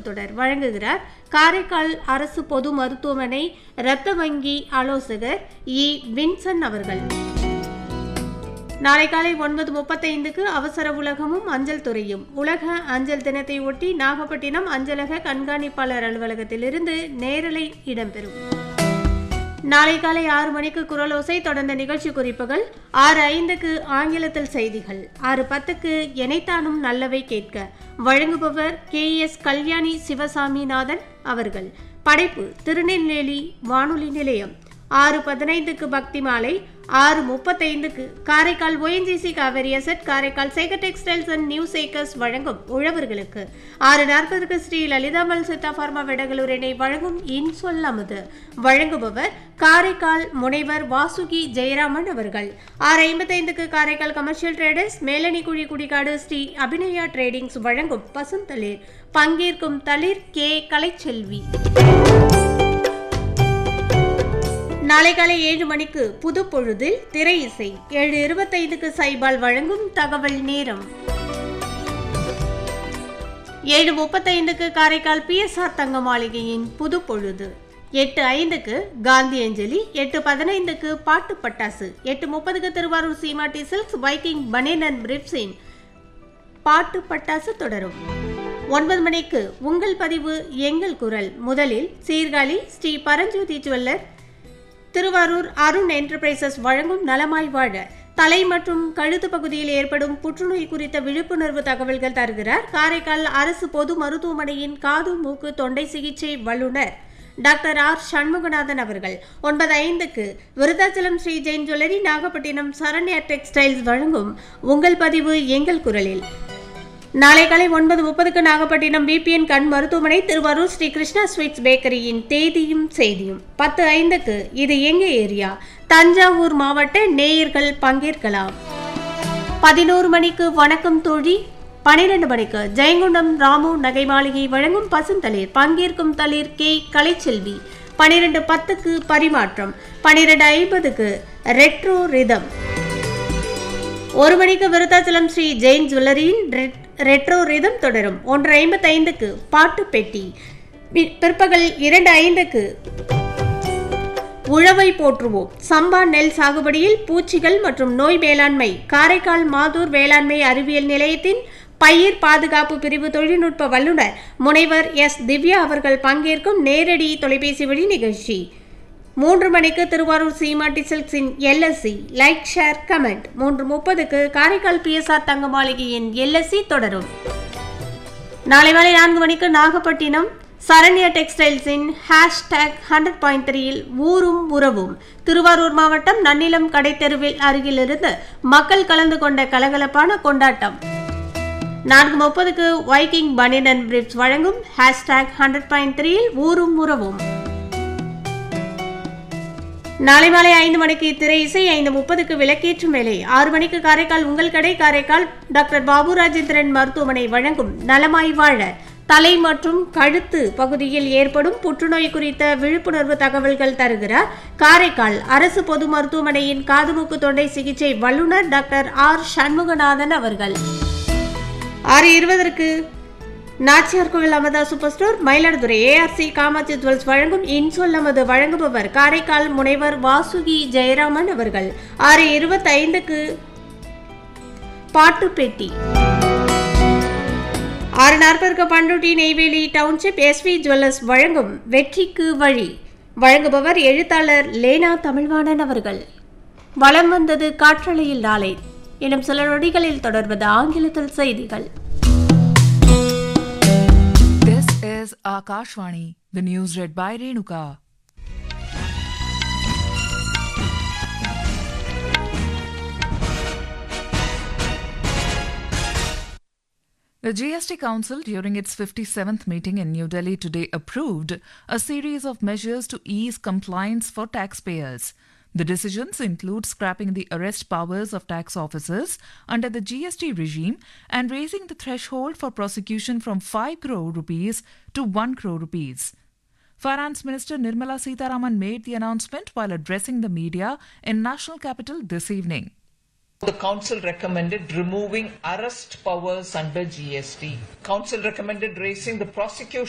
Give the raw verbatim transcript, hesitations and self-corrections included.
தொடர் வழங்குகிறார் காரைக்கால் அரசு பொது மருத்துவமனை இரத்த வங்கி ஆலோசகர் இ வின்சன் அவர்கள். நாளை காலை ஒன்பது முப்பத்தைந்துக்கு அவசர உலகமும் அஞ்சல் துறையும். உலக அஞ்சல் தினத்தை ஒட்டி நாகப்பட்டினம் அஞ்சலக கண்காணிப்பாளர் அலுவலகத்திலிருந்து நேரலை இடம்பெறும். நாளை காலை ஆறு மணிக்கு குரலோசை, தொடர்ந்த நிகழ்ச்சி குறிப்புகள். ஆறு ஐந்துக்கு ஆங்கிலத்தில் செய்திகள். ஆறு பத்துக்கு எனைத்தானும் நல்லவை கேட்க வழங்குபவர் கே எஸ் கல்யாணி சிவசாமிநாதன் அவர்கள். படைப்பு திருநெல்வேலி வானொலி நிலையம். ஆறு பதினைந்துக்கு பக்தி மாலை. ஆறு முப்பத்தைந்துக்கு Karaikal ONGC Kaveri asset Karaikal Sekar textiles and new shakers வழங்கும் உழவர்களுக்கு. ஆறு நாற்பதுக்கு ஸ்ரீ லலிதாமல் சித்தா பார்மா வெடகளூர் இணை வழங்கும் இன்சொல் அமுது. வழங்குபவர் காரைக்கால் முனைவர் வாசுகி ஜெயராமன் அவர்கள். ஆறு ஐம்பத்தைந்துக்கு காரைக்கால் கமர்ஷியல் ட்ரேடர்ஸ் மேலணி குழி குடிகாடு ஸ்ரீ அபிநயா ட்ரேடிங்ஸ் வழங்கும் பசுந்தளிர். பங்கேற்கும் தளிர் கே கலைச்செல்வி. நாளை காலை ஏழு மணிக்கு புது பொழுதில் திரை இசை. ஏழு இருபத்தைந்துக்கு சைபால் வழங்கும் தகவல் நேரம். ஏழு முப்பத்தைந்துக்கு காரைக்கால் பி எஸ் ஆர் தங்க மாளிகையின் புது பொழுது. எட்டு ஐந்துக்கு காந்தி அஞ்சலி. எட்டு பதினைந்துக்கு பாட்டு பட்டாசு. எட்டு முப்பதுக்கு திருவாரூர் சீமாட்டி சில்க்ஸ் வைக்கிங் பனியன் அண்ட் பிரிப்ஸின் பாட்டு பட்டாசு தொடரும். ஒன்பது மணிக்கு உங்கள் பதிவு எங்கள் குரல். முதலில் சீர்காழி ஸ்ரீ பரஞ்சோதி ஜுவல்லர் திருவாரூர் அருண் என்டர்பிரைசஸ் வழங்கும் நலமாய் வாழ தலை மற்றும் கழுத்து பகுதியில் ஏற்படும் புற்றுநோய் குறித்த விழிப்புணர்வு தகவல்கள் தருகிறார் காரைக்கால் அரசு பொது மருத்துவமனையின் காது மூக்கு தொண்டை சிகிச்சை வல்லுநர் டாக்டர் ஆர் சண்முகநாதன் அவர்கள். ஒன்பது ஐந்துக்கு விருதாச்சலம் ஸ்ரீ ஜெயின் ஜுவல்லரி நாகப்பட்டினம் சரண்யா டெக்ஸ்டைல்ஸ் வழங்கும் உங்கள் பதிவு எங்கள் குரலில். நாளை காலை ஒன்பது முப்பதுக்கு நாகப்பட்டினம் பிபிஎன் கண் மருத்துவமனை திருவாரூர் ஸ்ரீ கிருஷ்ணா ஸ்வீட்ஸ் பேக்கரியின் தேதியும் செய்தியும். பத்து ஐந்துக்கு இது எங்க ஏரியா தஞ்சாவூர் மாவட்ட நேயர்கள் பங்கேற்கலாம். பதினோரு மணிக்கு வணக்கம் தோழி. பனிரெண்டு மணிக்கு ஜெயங்குண்டம் ராமு நகை மாளிகை வழங்கும் பசுந்தளிர். பங்கேற்கும் தளிர் கே கலைச்செல்வி. பனிரெண்டு பத்துக்கு பரிமாற்றம். பனிரெண்டு ஐம்பதுக்கு ரெட்ரோ ரிதம். ஒரு மணிக்கு விருத்தாச்சலம் ஸ்ரீ ஜெயின் ஜுவல்லரியின் ரெட்ரோ ரிதம் தொடரும். ஒன்று ஐம்பத்தி ஐந்துக்கு பாட்டு பெட்டி. பிற்பகல் இரண்டு ஐந்துக்கு உழவை போற்றுவோம். சம்பா நெல் சாகுபடியில் பூச்சிகள் மற்றும் நோய் மேலாண்மை காரைக்கால் மாதூர் வேளாண்மை அறிவியல் நிலையத்தின் பயிர் பாதுகாப்பு பிரிவு தொழில்நுட்ப வல்லுநர் முனைவர் எஸ் திவ்யா அவர்கள் பங்கேற்கும் நேரடி தொலைபேசி வழி நிகழ்ச்சி. மூன்று மணிக்கு திருவாரூர் சீமாட்டி சில்க்ஸின் எல்எஸ்சி லைக் ஷேர் கமெண்ட். மூன்று முப்பதுக்கு காரைக்கால் பி எஸ் ஆர் தங்க மாளிகையின் எல்எஸ்சி தொடரும். நாளை மாலை நான்கு மணிக்கு நாகப்பட்டினம் சரண்யா டெக்ஸ்டைல்ஸின் ஹேஷ்டேக் ஹண்ட்ரட் பாயிண்ட் த்ரீயில் ஊரும் உறவும். திருவாரூர் மாவட்டம் நன்னிலம் கடைத்தெருவில் அருகிலிருந்து மக்கள் கலந்து கொண்ட கலகலப்பான கொண்டாட்டம். நான்கு முப்பதுக்கு வைக்கிங் பனியன் அண்ட் பிரிப்ஸ் வழங்கும் ஹேஷ்டேக் ஹண்ட்ரட் பாயிண்ட் த்ரீயில் ஊரும் உறவும். நாளை மாலை ஐந்து மணிக்கு திரை இசை. ஐந்து முப்பதுக்கு விளக்கேற்றும் வேலை. ஆறு மணிக்கு காரைக்கால் உங்கள் கடை காரைக்கால் டாக்டர் பாபு ராஜேந்திரன் மருத்துவமனை வழங்கும் நலமாய் வாழ தலை மற்றும் கழுத்து பகுதியில் ஏற்படும் புற்றுநோய் குறித்த விழிப்புணர்வு தகவல்கள் தருகிறார் காரைக்கால் அரசு பொது மருத்துவமனையின் காது மூக்கு தொண்டை சிகிச்சை வல்லுநர் டாக்டர் ஆர் சண்முகநாதன் அவர்கள். ஆறு இருபதற்கு நாச்சியார் கோவில் அமதா super store Mayiladuthurai ARC Kamakshi jewels வழங்கும் இன்சொல் அமது. வழங்குபவர் காரைக்கால் முனைவர் வாசுகி ஜெயராமன் அவர்கள். ஆறு இருபத்தி ஐந்துக்கு பாட்டு பெட்டி. ஆறு நாற்பதுக்கு Panruti Neyveli township SV jewellers வழங்கும் வெற்றிக்கு வழி. வழங்குபவர் எழுத்தாளர் லேனா தமிழ்வாணன் அவர்கள். வலம் வந்தது காற்றலையில் நாளை எனும் சில நொடிகளில் தொடர்வது ஆங்கிலத்தில் செய்திகள். Is Akashvani, the news read by Renuka. The G S T Council, during its fifty-seventh meeting in New Delhi today, approved a series of measures to ease compliance for taxpayers. The decisions include scrapping the arrest powers of tax officers under the G S T regime and raising the threshold for prosecution from five crore rupees to one crore rupees. Finance Minister Nirmala Sitharaman made the announcement while addressing the media in National Capital this evening. The Council recommended removing arrest powers under G S T. Council recommended raising the prosecution